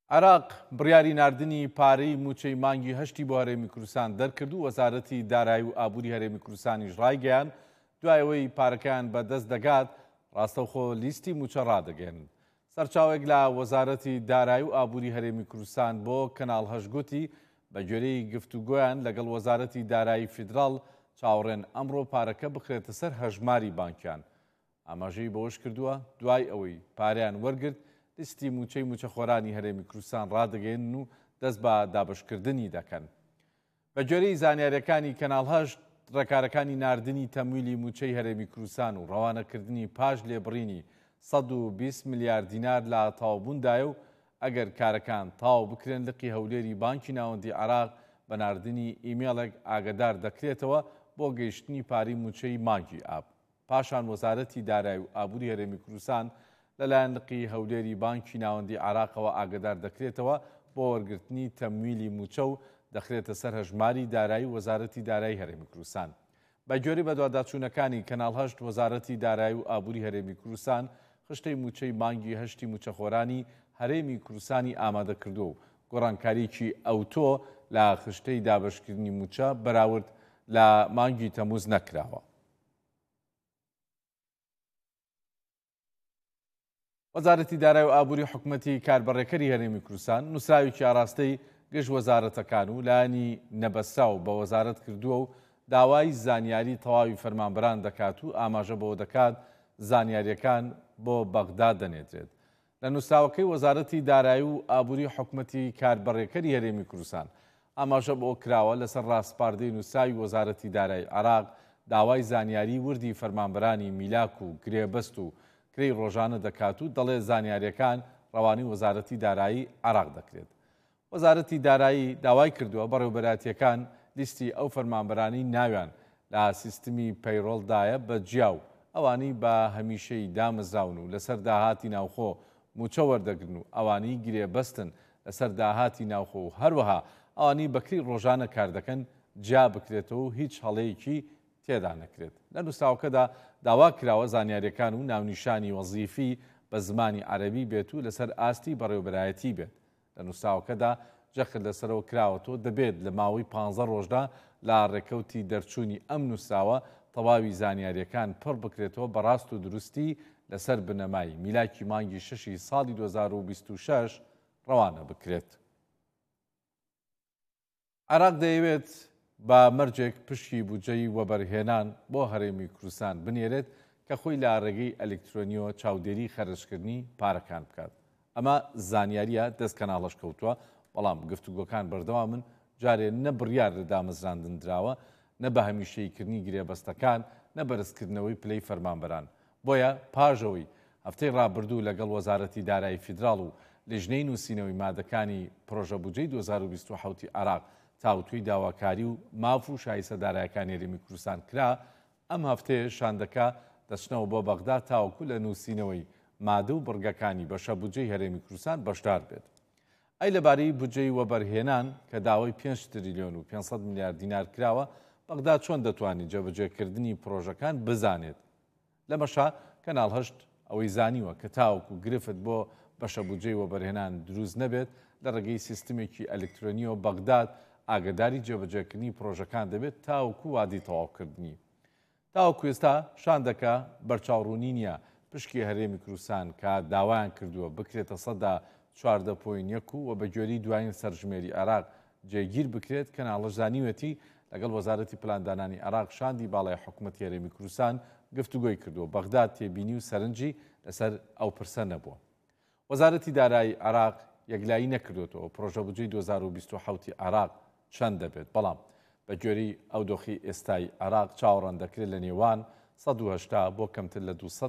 عراق بڕیاری ناردنی پارەی موچەی مانگی هەشتی بۆ هەرێمی کوردستان دەرکرد و وەزارەتی دارایی و ئابووری هەرێمی کوردستانیش ڕایگەیان دوایەوەی پارەکان بەدەست دەگات ڕاستەوخۆ لیستی موچە ڕادەگەێنن. سەرچاوێک لە وەزارەتی دارایی و ئابووری هەرێمی کوردستان بۆ کەناڵ هەشگوتی بە گوێرەی گفتوگۆیان لەگەڵ وەزارەتی دارایی فیدراڵ چاوەڕێن ئەمڕۆ پارەکە بخرێتە سەر هەژماری بانکیان. ئاماژەی بەوەش کردووە دوای ئەوەی پارەیان وەرگرت لیستی موچەی موچەخۆرانی هەرێمی کوردستان ڕادەگەێنن و دەست بە دابشکردنی دەکەن. بە گوێرەی زانیاریەکانی کەناڵ هەشت ڕێکارەکانی ناردنی تەمویلی موچەی هەرێمی کوردستان و ڕەوانەکردنی پاش لێبڕینی 120 میلیارد دینار لە تاوبووندایە و ئەگەر کارەکان تاو بکرێن لقی هەولێری بانکی ناوەندی عراق بە ناردنی ئیمێڵێک ئاگدار دەکرێتەوە بۆ گەیشتنی پاری موچەی مانگی ئاب. پاشان وەزارەتی دارایی و ئابووری هەرێمی کوردستان لەلایەن لقی هەولێری بانکی ناوەندی عراقەوە ئاگدار دەکرێتەوە بۆ وەرگرتنی تەمویلی موچە و دەخرێتە سەر هەژماری دارایی وەزارەتی دارایی هەرێمی کوردستان. بە گوێرەی بەدواداچوونەکانی کەناڵ هەشت وەزارەتی دارایی و ئابووری هەرێمی کوردستان خشتەی موچەی مانگی هەشتی موچەخۆرانی هەرێمی کوردستانی ئامادە کردو و گۆڕانکاریی ئەوتۆ لە خشتەی دابشکردنی موچە بەراورد لە مانگی تەمووز نەکراوە. وەزارەتی دارایی و ئابووری حکوومەتی کاربڕێکەری هەرێمی کوردستان نووسراوێکی ئاراستەی گشت وەزارەتەکان و لایەنی نەبەستراو بە وەزارەت کردووە و داوای زانیاری تەواوی فەرمانبەران دەکات و ئاماژە بەوە دەکات زانیاریەکان بۆ بەغدا دەنێترێت. لە نووسراوەکەی وەزارەتی دارایی و ئابووری حکوومەتی کاربڕێکەری هەرێمی کوردستان ئاماژە بۆ کراوە لەسەر ڕاستپاردەی نووسراوی وەزارەتی دارایی عراق داوای زانیاری وردی فەرمانبەرانی میلاک و گرێبەست و کرێی ڕۆژانە دەکات و دەڵێ زانیاریەکان ڕەوانی وەزارەتی دارایی عراق دەکرێت. وەزارەتی دارایی داوای کردووە بەڕێوەبەراتیەکان لیستی ئەو فەرمانبەرانی ناویان لە سیستمی پەیڕۆڵدایە بە جیاو ئەوانی بە هەمیشەی دامەزراون و لەسەر داهاتی ناوخۆ موچە وەردەگرن و ئەوانی گرێبەستن لەسەر داهاتی ناوخۆ و هەروەها ئەوانی بەکری ڕۆژانە کار دەکەن جیا بکرێتەوە و هیچ هەڵەیەکی تێدا نەکرێت. لە نووسراوەکەدا داوا کراوە زانیاریەکان و ناونیشانی وەزیفی بە زمانی عەرەبی بێت و لەسەر ئاستی بەڕێوەبەرایەتی بێت. لە نووسراوەکەدا جەخت لەسەرەوە کراوەتەوە دەبێت لە ماوەی 15 ڕۆژدا لە ڕێکەوتی دەرچوونی ئەم نووسراوە تەواوی زانیاریەکان پڕ بکرێتەوە بەڕاست و دروستی لەسەر بنەمای میلاکی مانگی 6 ساڵی 2026 ڕەوانە بکرێت. عراق دەیەوێت بە مەرجێک پشکی بودجەی وەبەرهێنان بۆ هەرێمی کوردستان بنێرێت کە خۆی لە ڕێگەی ئەلکترۆنیەوە چاودێری خەرجکردنی پارەکان بکات. ئەمە زانیاریە دەست کەناڵەش کەوتووە، بەڵام گفتوگۆکان بەردەوامن جارێ نە بڕیار لە دامەزراندن درراوە، نە بە هەمیشەیکردنی گرێبەستەکان، نە بەرزکردنەوەی پلەی فەرمانبەران. بۆیە پاژەوەی هەفتەی ڕابردوو لەگەڵ وەزارەتی دارایی فیدراڵ و لێژنەی نووسینەوەی مادەکانی پرۆژە بودجەی 2027 عراق تاوتوی داواکاری و ماف و شایستە دارایەکانی هەرێمی کوردستان کرا، ئەم هەفتەیە شاندەکە دەچنەوە بۆ بەغدا تاوەکو لە نووسینەوەی مادە و بڕگەکانی بەشە بودجەی هەرێمی کوردستان بەشدار بێت. ئەی لەبارەی بودجەی وەبەرهێنان کە داوای 5 تریلیۆن و 500 میلیارد دینار کراوە، بەغدا چۆن دەتوانێت جێبەجێکردنی پرۆژەکان بزانێت؟ لەمەشا کەناڵ هەشت ئەوەی زانیوە کە تاوەکو گرفت بۆ بەشە بودجەی وەبەرهێنان دروست نەبێت لە ڕێگەی سیستمێکی ئەلکترۆنیەوە بەغداد ئاگداری جێبەجێکردنی پرۆژەکان دەبێت تاوەکو وادی تەواوکردنی. تاوەکو ئێستا شان دەکا بەرچاوڕوونی نییە پشکی هەرێمی کوردستان کە داوایان کردووە بکرێتە 14.1 و بە گوێرەی دوایین سەرژمێری عراق جێگیر بکرێت. کەناڵەش زانیوێتی لەگەڵ وەزارەتی پلاندانانی عراق شاندی باڵای حکوومەتی هەرێمی کوردستان گفتوگۆی کردووە بەغداد تێبینی و سەرنجی لەسەر ئەو پرسە نەبووە. وەزارەتی دارایی عراق یەکلایی نەکردوێتەوە پرۆژە بودجەی 2027 عراق چەند دەبێت، بەڵام بە گوێرەی ئەو دۆخی ئێستای عراق چاوەڕەن دەکرێت لە نێوان 180 بۆ کەمتر لە 200